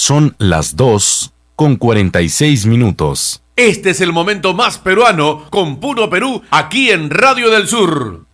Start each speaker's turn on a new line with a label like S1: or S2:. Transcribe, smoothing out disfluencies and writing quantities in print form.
S1: Son las 2:46.
S2: Este es el momento más peruano con Puro Perú aquí en Radio del Sur.